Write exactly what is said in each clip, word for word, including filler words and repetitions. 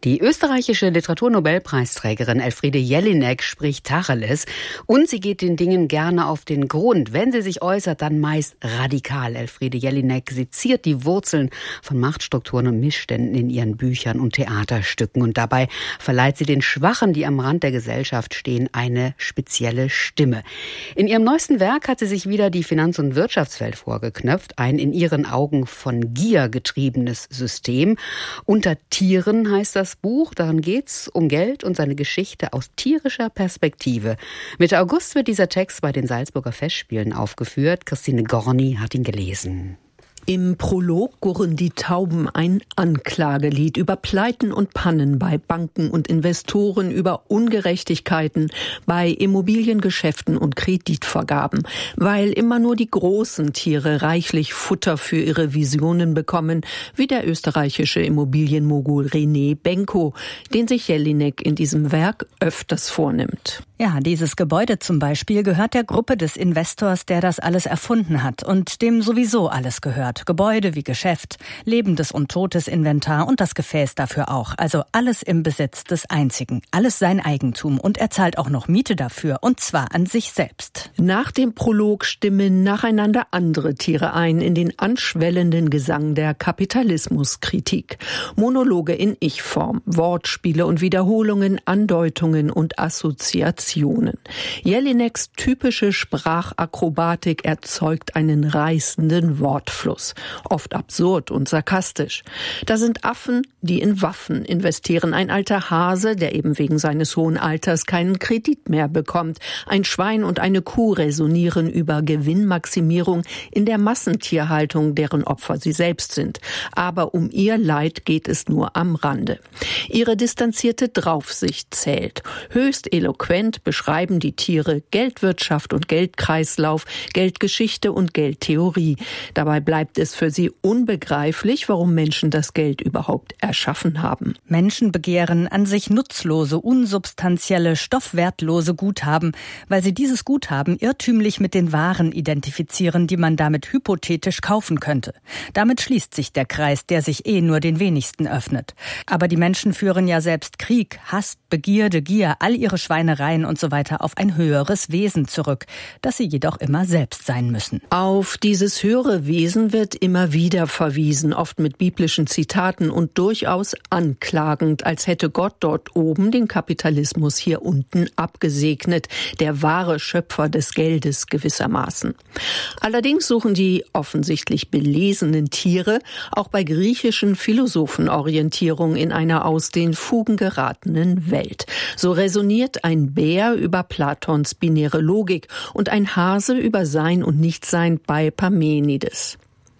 Die österreichische Literaturnobelpreisträgerin Elfriede Jelinek spricht Tacheles und sie geht den Dingen gerne auf den Grund. Wenn sie sich äußert, dann meist radikal. Elfriede Jelinek seziert die Wurzeln von Machtstrukturen und Missständen in ihren Büchern und Theaterstücken. Und dabei verleiht sie den Schwachen, die am Rand der Gesellschaft stehen, eine spezielle Stimme. In ihrem neuesten Werk hat sie sich wieder die Finanz- und Wirtschaftswelt vorgeknöpft. Ein in ihren Augen von Gier getriebenes System. Unter Tieren heißt das Buch. Darin geht's um Geld und seine Geschichte aus tierischer Perspektive. Mitte August wird dieser Text bei den Salzburger Festspielen aufgeführt. Christine Gorni hat ihn gelesen. Im Prolog gurren die Tauben ein Anklagelied über Pleiten und Pannen bei Banken und Investoren, über Ungerechtigkeiten bei Immobiliengeschäften und Kreditvergaben, weil immer nur die großen Tiere reichlich Futter für ihre Visionen bekommen, wie der österreichische Immobilienmogul René Benko, den sich Jelinek in diesem Werk öfters vornimmt. Ja, dieses Gebäude zum Beispiel gehört der Gruppe des Investors, der das alles erfunden hat und dem sowieso alles gehört. Gebäude wie Geschäft, lebendes und totes Inventar und das Gefäß dafür auch. Also alles im Besitz des Einzigen. Alles sein Eigentum. Und er zahlt auch noch Miete dafür. Und zwar an sich selbst. Nach dem Prolog stimmen nacheinander andere Tiere ein in den anschwellenden Gesang der Kapitalismuskritik. Monologe in Ich-Form, Wortspiele und Wiederholungen, Andeutungen und Assoziationen. Jelineks typische Sprachakrobatik erzeugt einen reißenden Wortfluss. Oft absurd und sarkastisch. Da sind Affen, die in Waffen investieren. Ein alter Hase, der eben wegen seines hohen Alters keinen Kredit mehr bekommt. Ein Schwein und eine Kuh resonieren über Gewinnmaximierung in der Massentierhaltung, deren Opfer sie selbst sind. Aber um ihr Leid geht es nur am Rande. Ihre distanzierte Draufsicht zählt. Höchst eloquent beschreiben die Tiere Geldwirtschaft und Geldkreislauf, Geldgeschichte und Geldtheorie. Dabei bleibt es für sie unbegreiflich, warum Menschen das Geld überhaupt erschaffen haben. Menschen begehren an sich nutzlose, unsubstanzielle, stoffwertlose Guthaben, weil sie dieses Guthaben irrtümlich mit den Waren identifizieren, die man damit hypothetisch kaufen könnte. Damit schließt sich der Kreis, der sich eh nur den wenigsten öffnet. Aber die Menschen führen ja selbst Krieg, Hass, Begierde, Gier, all ihre Schweinereien und so weiter auf ein höheres Wesen zurück, das sie jedoch immer selbst sein müssen. Auf dieses höhere Wesen wird immer wieder verwiesen, oft mit biblischen Zitaten und durchaus anklagend, als hätte Gott dort oben den Kapitalismus hier unten abgesegnet, der wahre Schöpfer des Geldes gewissermaßen. Allerdings suchen die offensichtlich belesenen Tiere auch bei griechischen Philosophen Orientierung in einer aus den Fugen geratenen Welt. So resoniert ein Bär über Platons binäre Logik und ein Hase über Sein und Nichtsein bei Parmenides.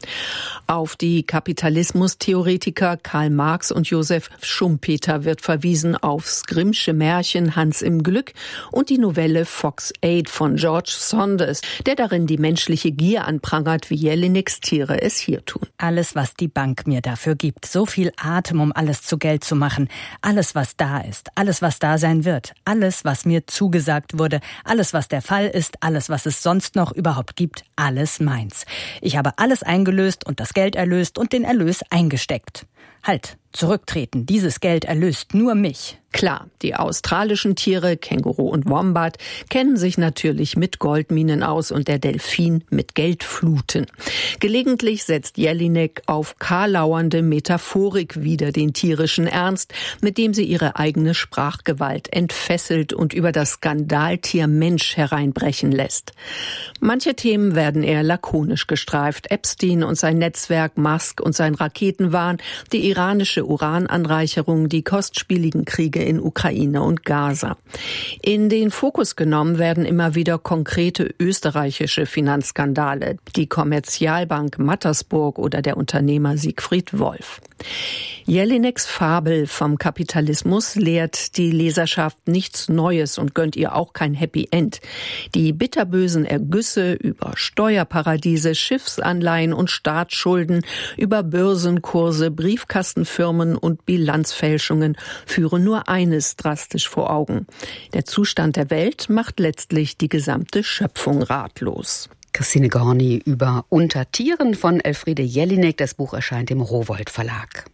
Auf die Kapitalismustheoretiker Karl Marx und Josef Schumpeter wird verwiesen, aufs Grimmsche Märchen Hans im Glück und die Novelle Fox Eight von George Saunders, der darin die menschliche Gier anprangert, wie Jelineks Tiere es hier tun. Alles, was die Bank mir dafür gibt, so viel Atem, um alles zu Geld zu machen, alles, was da ist, alles, was da sein wird, alles, was mir zugesagt wurde, alles, was der Fall ist, alles, was es sonst noch überhaupt gibt, alles meins. Ich habe alles eingelöst und das Geld erlöst und den Erlös eingesteckt. Halt, zurücktreten, dieses Geld erlöst nur mich. Klar, die australischen Tiere, Känguru und Wombat, kennen sich natürlich mit Goldminen aus und der Delfin mit Geldfluten. Gelegentlich setzt Jelinek auf karlauernde Metaphorik wider den tierischen Ernst, mit dem sie ihre eigene Sprachgewalt entfesselt und über das Skandaltier Mensch hereinbrechen lässt. Manche Themen werden eher lakonisch gestreift. Epstein und sein Netzwerk, Musk und sein Raketenwahn, die iranische Urananreicherung, die kostspieligen Kriege in Ukraine und Gaza. In den Fokus genommen werden immer wieder konkrete österreichische Finanzskandale, die Kommerzialbank Mattersburg oder der Unternehmer Siegfried Wolf. Jelineks Fabel vom Kapitalismus lehrt die Leserschaft nichts Neues und gönnt ihr auch kein Happy End. Die bitterbösen Ergüsse über Steuerparadiese, Schiffsanleihen und Staatsschulden, über Börsenkurse, Briefkastenfirmen und Bilanzfälschungen führen nur eines drastisch vor Augen. Der Zustand der Welt macht letztlich die gesamte Schöpfung ratlos. Christine Gorni über Unter Tieren von Elfriede Jelinek. Das Buch erscheint im Rowohlt Verlag.